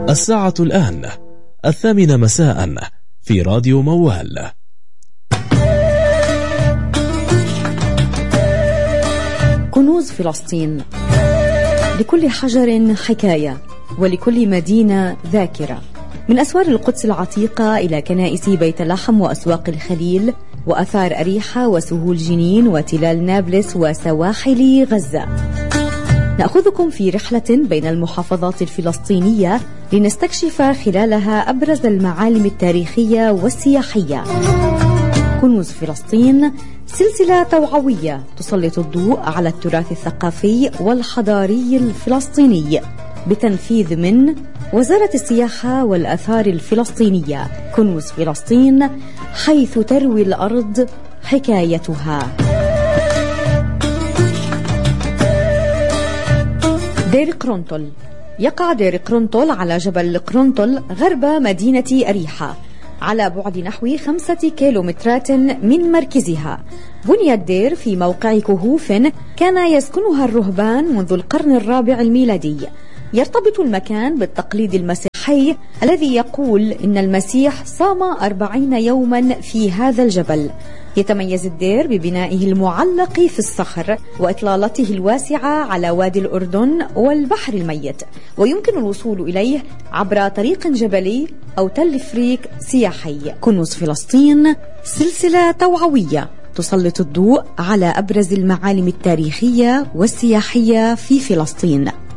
الساعة الآن 8 مساء في راديو موال. كنوز فلسطين. لكل حجر حكاية، ولكل مدينة ذاكرة. من أسوار القدس العتيقة إلى كنائس بيت لحم وأسواق الخليل وأثار أريحة وسهول جنين وتلال نابلس وسواحل غزة، نأخذكم في رحلة بين المحافظات الفلسطينية لنستكشف خلالها أبرز المعالم التاريخية والسياحية. كنوز فلسطين سلسلة توعوية تسلط الضوء على التراث الثقافي والحضاري الفلسطيني بتنفيذ من وزارة السياحة والآثار الفلسطينية. كنوز فلسطين، حيث تروي الأرض حكايتها. دير قرنطل. يقع دير قرنطل على جبل قرنطل غرب مدينة أريحة، على بعد نحو 5 كيلومترات من مركزها. بني الدير في موقع كهوف كان يسكنها الرهبان منذ القرن الرابع الميلادي. يرتبط المكان بالتقليد المسيحي الذي يقول إن المسيح صام 40 يوما في هذا الجبل. يتميز الدير ببنائه المعلق في الصخر وإطلالته الواسعة على وادي الأردن والبحر الميت، ويمكن الوصول إليه عبر طريق جبلي أو تل فريك سياحي. كنوز فلسطين سلسلة توعوية تسلط الضوء على أبرز المعالم التاريخية والسياحية في فلسطين.